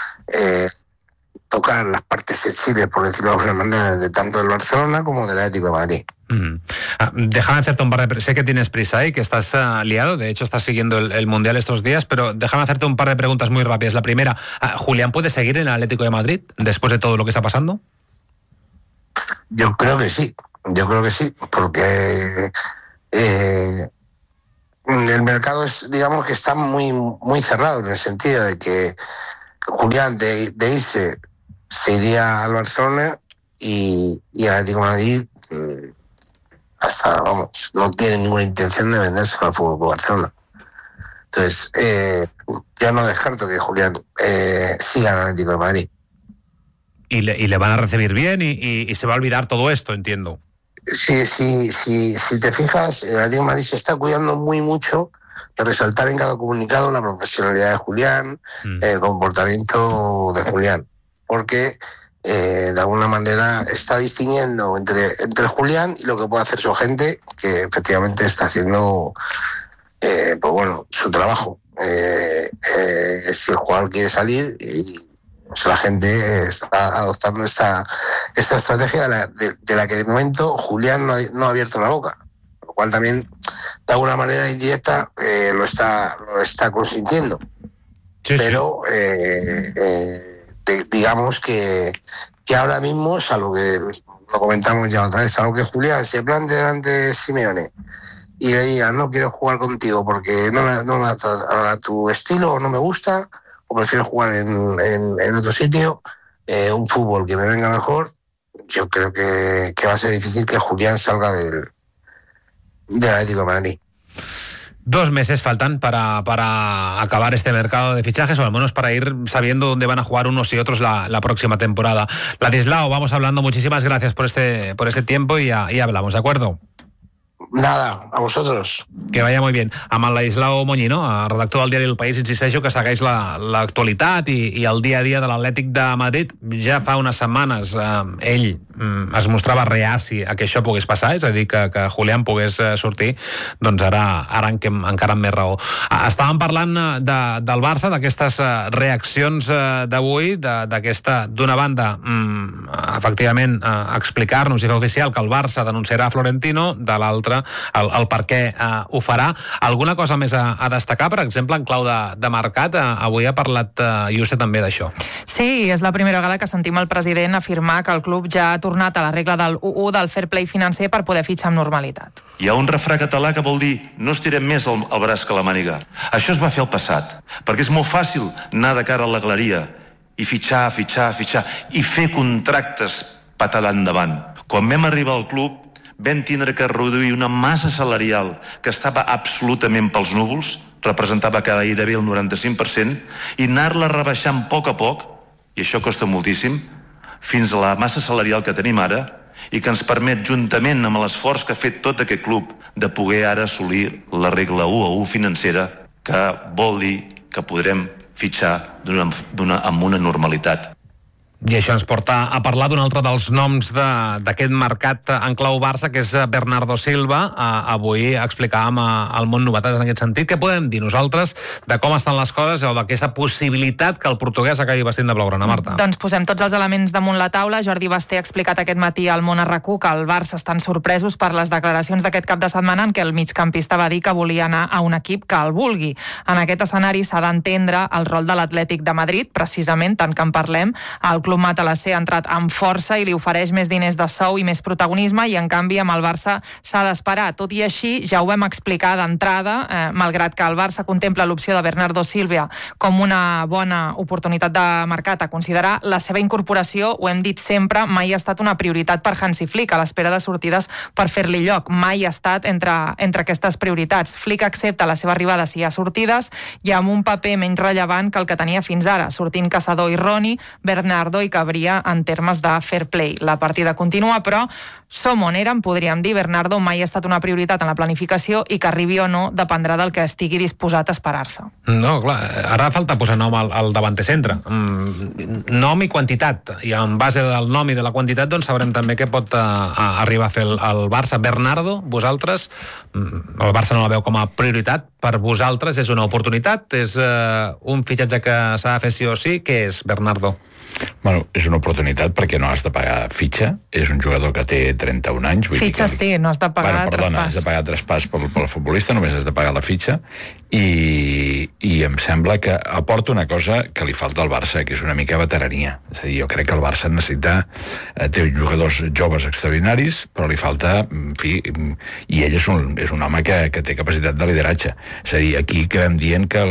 tocar las partes sensibles, por decirlo de alguna manera, de tanto del Barcelona como del Atlético de Madrid. Déjame hacerte un par de... Sé que tienes prisa y que estás liado, de hecho estás siguiendo el Mundial estos días, pero déjame hacerte un par de preguntas muy rápidas. La primera, ¿Julián puede seguir en el Atlético de Madrid después de todo lo que está pasando? Yo creo que sí, porque el mercado digamos que está muy, muy cerrado, en el sentido de que Julián de irse se iría al Barcelona y el Atlético de Madrid no tiene ninguna intención de venderse al Fútbol Club Barcelona. Entonces, yo no descarto que Julián siga al Atlético de Madrid. Y le van a recibir bien y se va a olvidar todo esto, entiendo. Si te fijas, el Atlético de Madrid se está cuidando muy mucho de resaltar en cada comunicado la profesionalidad de Julián, el comportamiento de Julián, porque de alguna manera está distinguiendo entre Julián y lo que puede hacer su agente, que efectivamente está haciendo su trabajo. Si el jugador quiere salir, la gente está adoptando esta estrategia de la que de momento Julián no ha abierto la boca, lo cual también de alguna manera indirecta lo está consintiendo. Sí, pero digamos que ahora mismo, salvo que lo comentamos ya otra vez, salvo que Julián se plante delante de Simeone y le diga no quiero jugar contigo porque no me a tu estilo o no me gusta, o prefiero jugar en otro sitio, un fútbol que me venga mejor, yo creo que va a ser difícil que Julián salga del Atlético de Madrid. 2 meses faltan para acabar este mercado de fichajes, o al menos para ir sabiendo dónde van a jugar unos y otros la próxima temporada. Ladislao, vamos hablando. Muchísimas gracias por este tiempo y hablamos, ¿de acuerdo? Nada, a vosotros. Que vaya muy bien. Amb el Ladislao Moñino, redactor del diari El País, insisteixo que segueix l'actualitat i el dia a dia de l'Atlètic de Madrid. Ja fa unes setmanes ell es mostrava reaci a que això pogués passar, és a dir, que Julián pogués sortir, doncs ara encara amb més raó. Estàvem parlant del Barça, d'aquestes reaccions d'avui, d'una banda, efectivament, explicar-nos i fer oficial que el Barça denunciarà Florentino, de l'altra, el per què ho farà. Alguna cosa més a destacar, per exemple, en clau de mercat? Avui ha parlat Yuste també d'això. Sí, és la primera vegada que sentim el president afirmar que el club ja ha tornat a la regla del 1-1 del fair play financer per poder fitxar amb normalitat. Hi ha un refrà català que vol dir no estirem més el braç que la màniga. Això es va fer al passat, perquè és molt fàcil anar de cara a la galeria i fitxar i fer contractes patada endavant. Quan vam arribar al club vam tindre que reduir una massa salarial que estava absolutament pels núvols, representava gairebé el 95%, i anar-la rebaixant a poc, i això costa moltíssim, fins a la massa salarial que tenim ara i que ens permet, juntament amb l'esforç que ha fet tot aquest club, de poder ara assolir la regla 1-1 financera, que vol dir que podrem fitxar amb una normalitat. I això ens porta a parlar d'un altre dels noms d'aquest mercat en clau Barça, que és Bernardo Silva. Avui explicàvem al Món Novetats en aquest sentit. Què podem dir nosaltres de com estan les coses o d'aquesta possibilitat que el portuguès acabi vestint de blaugrana, Marta? Doncs posem tots els elements damunt la taula. Jordi Basté ha explicat aquest matí al Món RQ que el Barça estan sorpresos per les declaracions d'aquest cap de setmana en què el migcampista va dir que volia anar a un equip que el vulgui. En aquest escenari s'ha d'entendre el rol de l'Atlètic de Madrid, precisament, tant que en parlem. El club matalasser ha entrat amb força i li ofereix més diners de sou i més protagonisme, i en canvi amb el Barça s'ha d'esperar. Tot i així, ja ho vam explicar d'entrada, malgrat que el Barça contempla l'opció de Bernardo Silva com una bona oportunitat de mercat a considerar, la seva incorporació, ho hem dit sempre, mai ha estat una prioritat per Hansi Flick, a l'espera de sortides per fer-li lloc. Mai ha estat entre aquestes prioritats. Flick accepta la seva arribada si hi ha sortides i amb un paper menys rellevant que el que tenia fins ara, sortint Caçador i Roni, Bernardo i Cabria en termes de fair play. La partida continua, però som on érem, podríem dir. Bernardo mai ha estat una prioritat en la planificació i que arribi o no dependrà del que estigui disposat a esperar-se. No, clar, ara falta posar nom al davanter centre. Nom i quantitat. I en base del nom i de la quantitat doncs sabrem també què pot arribar a fer el Barça. Bernardo, vosaltres, el Barça no la veu com a prioritat, per vosaltres és una oportunitat? És un fitxatge que s'ha de fer sí o sí? Què és, Bernardo? Bueno, és una oportunitat perquè no has de pagar fitxa, és un jugador que té 31 anys. Fitxa sí, no has de pagar traspàs. Has de pagar traspàs pel futbolista, només has de pagar la fitxa, i em sembla que aporta una cosa que li falta al Barça, que és una mica veterania. És a dir, jo crec que el Barça necessita, té jugadors joves extraordinaris, però li falta, en fi, i ell és un home que té capacitat de lideratge. És a dir, aquí que vam dient que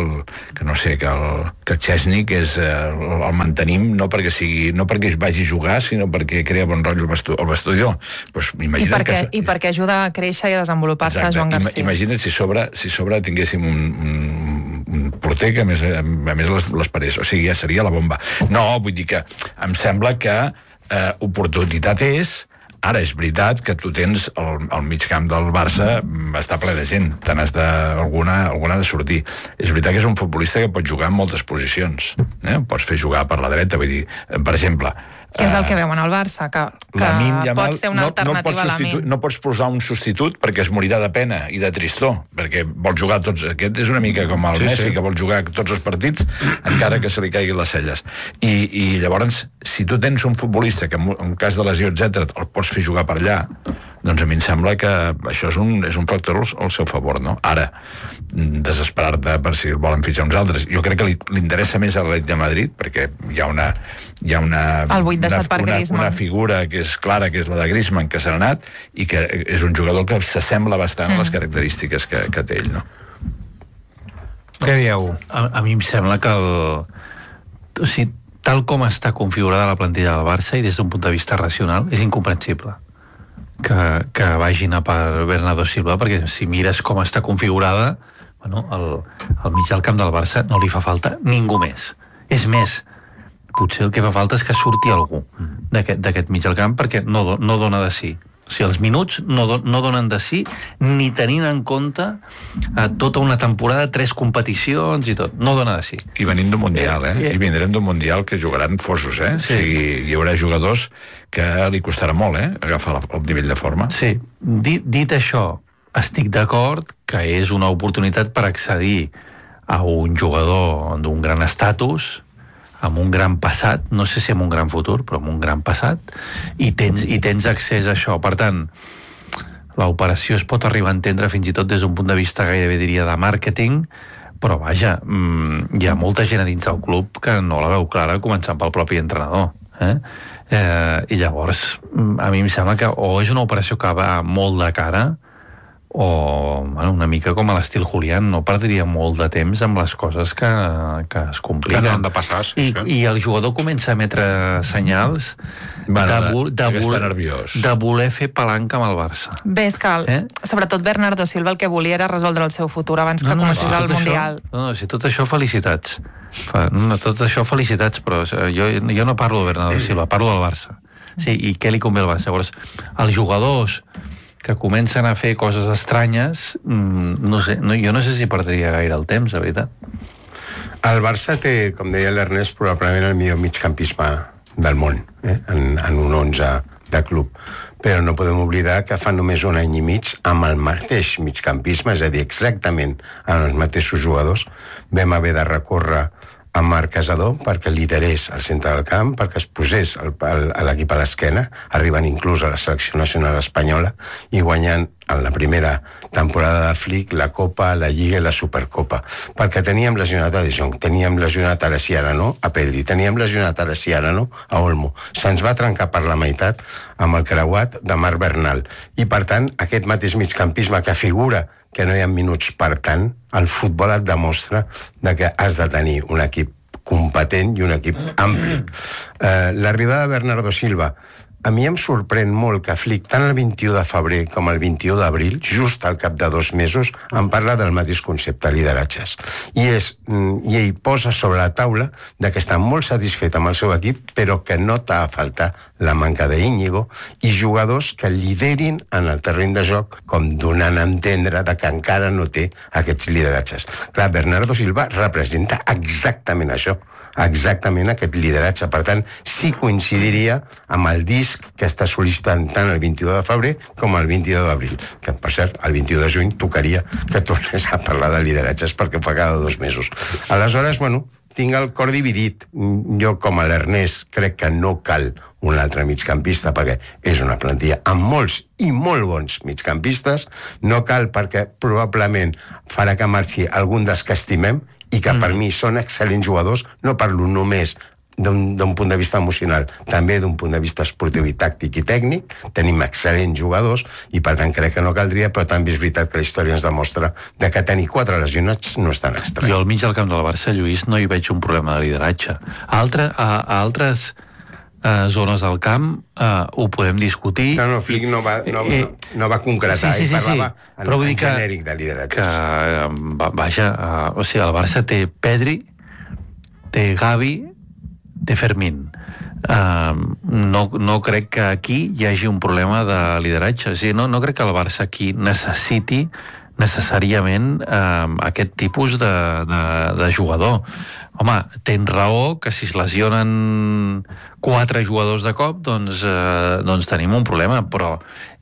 el Chesney el mantenim no perquè vagi a jugar, sinó perquè crea bon rotllo al vestidor. Pues, I perquè ajuda a créixer i a desenvolupar-se Joan Garcia. Imagina't si sobre tinguéssim un porter que a més les parés, o sigui, ja seria la bomba. No, vull dir que em sembla que oportunitat és. Ara, és veritat que tu tens el mig camp del Barça està ple de gent, alguna ha de sortir. És veritat que és un futbolista que pot jugar en moltes posicions. Pots fer jugar per la dreta, vull dir, per exemple... Què és el que veuen al Barça? Que pot ser una alternativa a Lamine. No pots posar un substitut perquè es morirà de pena i de tristor, perquè vol jugar tots... Aquest és una mica com el Messi, que vol jugar tots els partits, encara que se li caiguin les celles. I llavors, si tu tens un futbolista que en cas de lesió, etc, el pots fer jugar per allà, doncs a mi em sembla que això és un factor al seu favor, no? Ara, desesperar-te per si volen fitxar uns altres. Jo crec que li interessa més a l'Atlètic de Madrid, perquè hi ha una figura que és clara, que és la de Griezmann, que s'ha anat, i que és un jugador que s'assembla bastant a les característiques que té ell, no? Què dieu? A mi em sembla que o sigui, tal com està configurada la plantilla del Barça i des d'un punt de vista racional, és incomprensible que vagin a per Bernardo Silva, perquè si mires com està configurada, bueno, al mig del camp del Barça no li fa falta ningú més. És més, potser el que fa falta és que surti algú d'aquest mig del camp, perquè no dona de si. O sigui, els minuts no donen de si, ni tenint en compte tota una temporada, 3 competicions i tot. No dona de si. I venint d'un Mundial, I vindrem d'un Mundial que jugaran fosos, Sí. O sigui, hi haurà jugadors que li costarà molt, agafar el nivell de forma. Sí. Dit això, estic d'acord que és una oportunitat per accedir a un jugador d'un gran estatus, amb un gran passat, no sé si amb un gran futur, però amb un gran passat, i tens accés a això. Per tant, l'operació es pot arribar a entendre fins i tot des d'un punt de vista gairebé diria de màrqueting, però vaja, hi ha molta gent a dins del club que no la veu clara, començant pel propi entrenador. I llavors, a mi em sembla que o és una operació que va molt de cara, o bueno, una mica com a l'estil Julián, no perdria molt de temps amb les coses que es compliquen. Que no han de passar, sí. I el jugador comença a emetre senyals de voler fer palanca amb el Barça. Bé, és que sobretot Bernardo Silva el que volia era resoldre el seu futur abans que comencés el Mundial. Si tot això, felicitats. Tot això, felicitats, però jo no parlo de Bernardo Silva, parlo del Barça. Sí, i què li convé al Barça? Llavors, els jugadors que comencen a fer coses estranyes, no sé, jo no sé si perdria gaire el temps, de veritat. El Barça té, com deia l'Ernest, probablement el millor migcampisme del món, en un 11 de club. Però no podem oblidar que fa només un any i mig, amb el mateix migcampisme, és a dir, exactament amb els mateixos jugadors, vam haver de recórrer amb Marc Casador perquè liderés al centre del camp, perquè es posés l'equip a l'esquena, arriben inclús a la selecció nacional espanyola i guanyant en la primera temporada de Flick la Copa, la Lliga i la Supercopa, perquè teníem lesionat a De Jong, teníem lesionat ara sí, ara no, a Pedri, teníem lesionat ara sí, ara no, a Olmo. Se'ns va trencar per la meitat amb el creuat de Marc Bernal. I, per tant, aquest mateix migcampisme que figura que no hi ha minuts per tant, el futbol et demostra que has de tenir un equip competent i un equip ampli. L'arribada de Bernardo Silva, a mi em sorprèn molt que Flick, tant el 21 de febrer com el 21 d'abril, just al cap de 2 mesos, em parla del mateix concepte, lideratges. I ell posa sobre la taula que està molt satisfet amb el seu equip, però que no t'ha de faltar la manca d'Íñigo i jugadors que liderin en el terreny de joc, com donant a entendre que encara no té aquests lideratges. Clar, Bernardo Silva representa exactament això, exactament aquest lideratge. Per tant, sí coincidiria amb el disc que està sol·licitant tant el 22 de febrer com el 22 d'abril, que, per cert, el 21 de juny tocaria que tornés a parlar de lideratges perquè fa cada 2 mesos. Aleshores, bueno, tinc el cor dividit. Jo, com a l'Ernest, crec que no cal un altre migcampista perquè és una plantilla amb molts i molt bons migcampistes. No cal perquè probablement farà que marxi algun dels que estimem i que per mi són excel·lents jugadors. No parlo només d'un punt de vista emocional, també d'un punt de vista esportiu i tàctic i tècnic. Tenim excel·lents jugadors i per tant crec que no caldria, però també és veritat que la història ens demostra que tenir 4 lesionats no és tan estrany. Jo al mig del camp del Barça, Lluís, no hi veig un problema de lideratge. A altres zones del camp ho podem discutir. No, Flick no va concretar, sí, parlava però vull dir en genèric de lideratges. Vaja, o sigui, el Barça té Pedri, té Gavi, té Fermín. No crec que aquí hi hagi un problema de lideratge. O sigui, no crec que el Barça aquí necessiti necessàriament aquest tipus de jugador. Home, tens raó que si es lesionen 4 jugadors de cop, doncs tenim un problema, però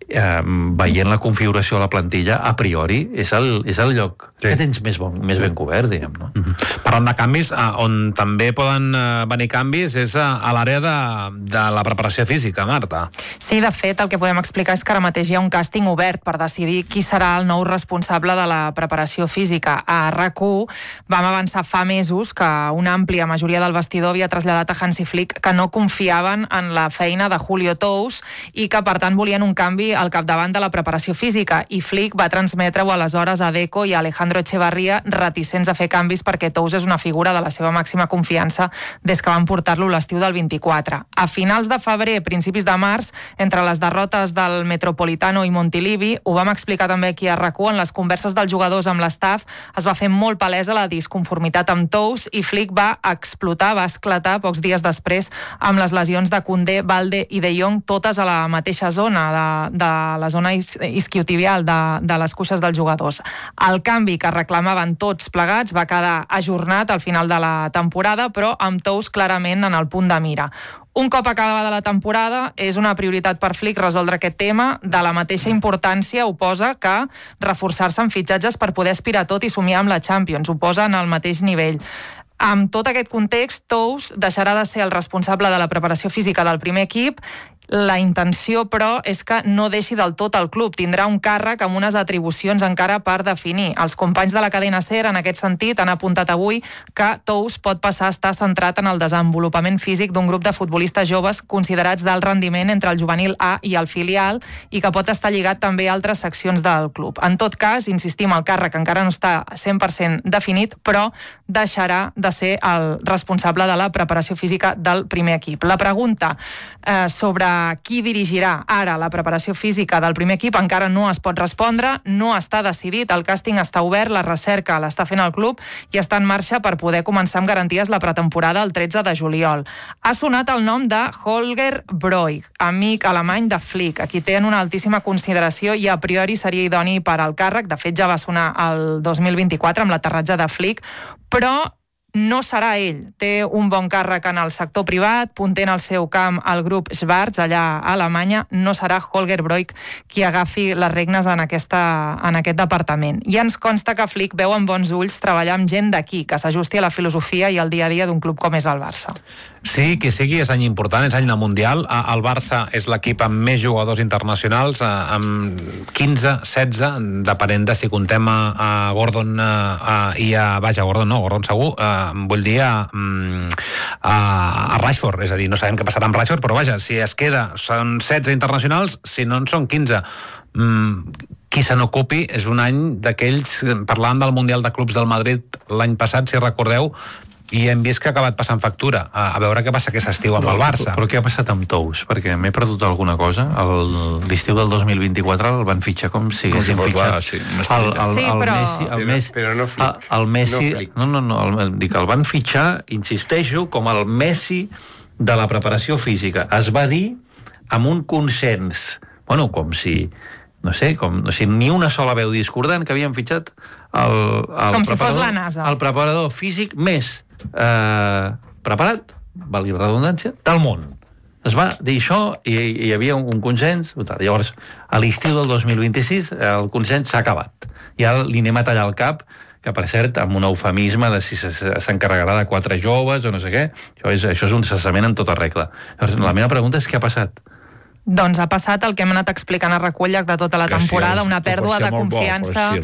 veient la configuració de la plantilla, a priori, és el lloc que tens més ben cobert, diguem, no? Parlant de canvis, on també poden venir canvis és a l'àrea de la preparació física, Marta. Sí, de fet, el que podem explicar és que ara mateix hi ha un càsting obert per decidir qui serà el nou responsable de la preparació física. A RAC1 vam avançar fa mesos que una àmplia majoria del vestidor havia traslladat a Hansi Flick que no confiaven en la feina de Julio Tous i que, per tant, volien un canvi al capdavant de la preparació física, i Flick va transmetre-ho aleshores a Deco i a Alejandro Echevarría, reticents a fer canvis perquè Tous és una figura de la seva màxima confiança des que van portar-lo l'estiu del 24. A finals de febrer, principis de març, entre les derrotes del Metropolitano i Montilivi, ho vam explicar també aquí a RAC1, en les converses dels jugadors amb l'estaf es va fer molt palesa la disconformitat amb Tous i Flick va esclatar pocs dies després amb les lesions de Koundé, Balde i De Jong, totes a la mateixa zona de la zona isquiotibial de les cuixes dels jugadors. El canvi que reclamaven tots plegats va quedar ajornat al final de la temporada, però amb Tous clarament en el punt de mira. Un cop acabada la temporada, és una prioritat per Flick resoldre aquest tema. De la mateixa importància ho posa que reforçar-se en fitxatges per poder aspirar tot i somiar amb la Champions. Ho posa en el mateix nivell. Amb tot aquest context, Tous deixarà de ser el responsable de la preparació física del primer equip. La intenció, però, és que no deixi del tot el club. Tindrà un càrrec amb unes atribucions encara per definir. Els companys de la cadena SER, en aquest sentit, han apuntat avui que Tous pot passar a estar centrat en el desenvolupament físic d'un grup de futbolistes joves considerats d'alt rendiment entre el juvenil A i el filial i que pot estar lligat també a altres seccions del club. En tot cas, insistim, el càrrec encara no està 100% definit, però deixarà de ser el responsable de la preparació física del primer equip. La pregunta sobre qui dirigirà ara la preparació física del primer equip encara no es pot respondre, no està decidit, el càsting està obert, la recerca l'està fent el club i està en marxa per poder començar amb garanties la pretemporada el 13 de juliol. Ha sonat el nom de Holger Broich, amic alemany de Flick, a qui té en una altíssima consideració i a priori seria idoni per al càrrec. De fet, ja va sonar el 2024 amb l'aterratge de Flick, però no serà ell. Té un bon càrrec en el sector privat, punter en el seu camp al grup Schwarz, allà a Alemanya. No serà Holger Broich qui agafi les regnes en aquest departament. I ens consta que Flick veu amb bons ulls treballar amb gent d'aquí, que s'ajusti a la filosofia i al dia a dia d'un club com és el Barça. Sí, qui sigui, és any important, és any de Mundial. El Barça és l'equip amb més jugadors internacionals, amb 15, 16, depenent de si contem a Gordon Gordon segur, vull dir a Rashford, és a dir, no sabem què passarà amb Rashford, però vaja, si es queda, són 16 internacionals, si no en són 15. Qui se n'ocupi és un any d'aquells, parlàvem del Mundial de Clubs del Madrid l'any passat, si recordeu, i hem vist que ha acabat passant factura. A veure què passa aquest estiu amb el Barça. Però què ha passat amb Tous? Perquè m'he perdut alguna cosa. L'estiu del 2024 el van fitxar com si haguessin fitxat el Messi. Dic, el van fitxar, insisteixo, com el Messi de la preparació física. Es va dir amb un consens, com si ni una sola veu discordant que havien fitxat com si fos la NASA. El preparador físic més preparat, valgui la redundància, del món. Es va dir això i hi havia un consens. Llavors, a l'estiu del 2026 el consens s'ha acabat. Ja li anem a tallar el cap, que per cert, amb un eufemisme de si s'encarregarà de 4 joves o no sé què. Això és un cessament en tota regla. La meva pregunta és què ha passat? Doncs ha passat el que hem anat explicant a recull de tota la temporada, una pèrdua de confiança,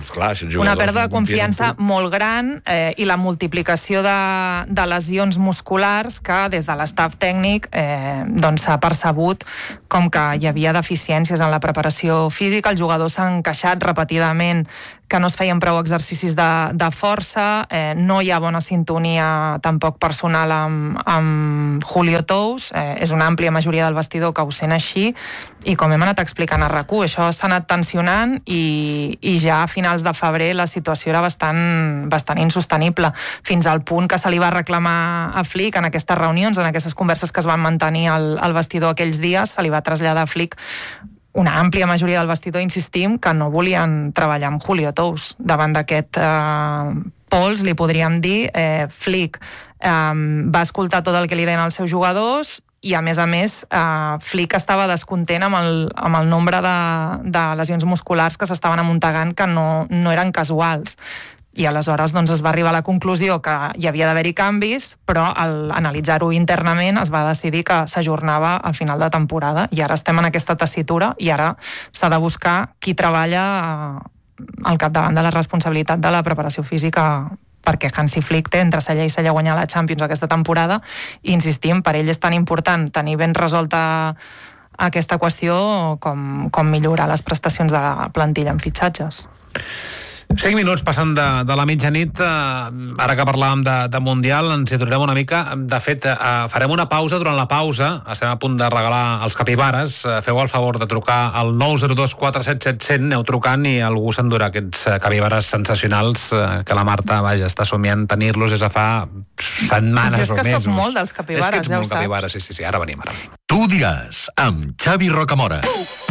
molt gran i la multiplicació de lesions musculars que des de l'estaf tècnic s'ha percebut com que hi havia deficiències en la preparació física. Els jugadors s'han queixat repetidament que no es feien prou exercicis de força, no hi ha bona sintonia tampoc personal amb Julio Tous, és una àmplia majoria del vestidor que ho sent així, i com hem anat explicant a RAC1, això s'ha anat tensionant i ja a finals de febrer la situació era bastant insostenible, fins al punt que se li va reclamar a Flick en aquestes reunions, en aquestes converses que es van mantenir al vestidor aquells dies, se li va traslladar a Flick una àmplia majoria del vestidor, insistim, que no volien treballar amb Julio Tous. Davant d'aquest pols, li podríem dir, Flick va escoltar tot el que li deien els seus jugadors i, a més, Flick estava descontent amb el nombre de lesions musculars que s'estaven amuntegant, que no eren casuals. I aleshores es va arribar a la conclusió que hi havia d'haver-hi canvis, però al analitzar-ho internament es va decidir que s'ajornava al final de temporada, i ara estem en aquesta tessitura i ara s'ha de buscar qui treballa al capdavant de la responsabilitat de la preparació física, perquè Hansi Flick té entre cella i cella guanyar la Champions aquesta temporada, i insistim, per ell és tan important tenir ben resolta aquesta qüestió com millorar les prestacions de la plantilla en fitxatges. 5 minuts passant de la mitjanit, ara que parlàvem de Mundial, ens hi aturarem una mica. De fet, farem una pausa. Durant la pausa estem a punt de regalar els capibares. Feu el favor de trucar al 902 477 100, aneu trucant i algú s'endurà aquests capibares sensacionals que la Marta, està somiant tenir-los des de fa setmanes o mesos. Jo és que soc molt dels capibares, ja ho saps. Capibares, sí, ara venim. Tu diràs, amb Xavi Rocamora.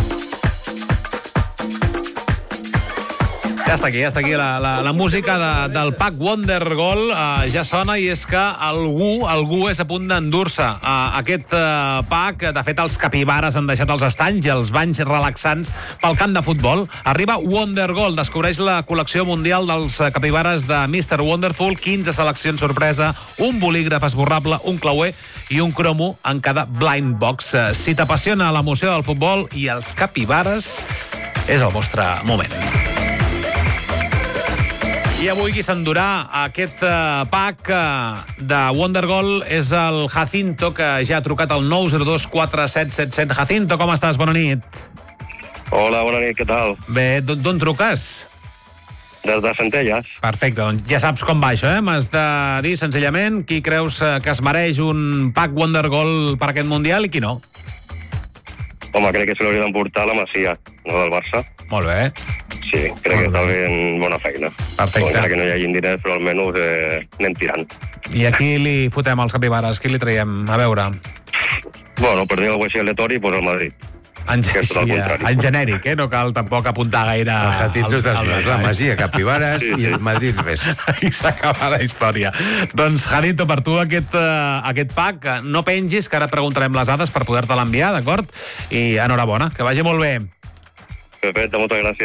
Ja està aquí la música del Pack Wondergoal ja sona, i és que algú és a punt d'endur-se aquest pack. De fet, els capibares han deixat els estanys i els banys relaxants pel camp de futbol. Arriba Wondergoal, descobreix la col·lecció mundial dels capibares de Mr. Wonderful, 15 seleccions sorpresa, un bolígraf esborrable, un clauer i un cromo en cada blind box. Si t'apassiona l'emoció del futbol i els capibares, és el vostre moment. I avui qui s'endurà aquest pack de Wondergoal és el Jacinto, que ja ha trucat al 902 477 100. Jacinto, com estàs? Bona nit. Hola, bona nit, què tal? Bé, d'on truques? Des de Centelles. Perfecte, doncs ja saps com va això, M'has de dir senzillament qui creus que es mereix un pack Wondergoal per aquest Mundial i qui no. Home, crec que se l'hauria d'emportar la Masia, no del Barça. Molt bé. Sí, crec que està fent bona feina. Perfecte. Encara que no hi hagi diners, però almenys anem tirant. I a qui li fotem els capibares? Qui li traiem? A veure. Bueno, per dir alguna cosa així aleatori, pues el Madrid. En genèric, no cal tampoc apuntar gaire... El Jacinto és dels la Masia, Capibares i el Madrid res. I s'acaba la història. Doncs, Jacinto, per tu aquest pack, no pengis, que ara preguntarem les dades per poder-te l'enviar, d'acord? I enhorabona, que vagi molt bé. Perfecte, moltes gràcies.